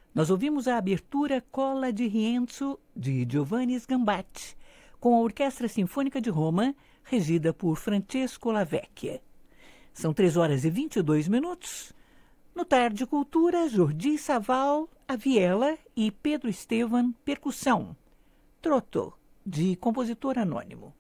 Nós ouvimos a abertura Colla di Rienzo, de Giovanni Sgambati, com a Orquestra Sinfônica de Roma, regida por Francesco Lavecchia. São 3h22. No Tarde Cultura, Jordi Saval, a viela e Pedro Estevan, percussão. Trotto, de compositor anônimo.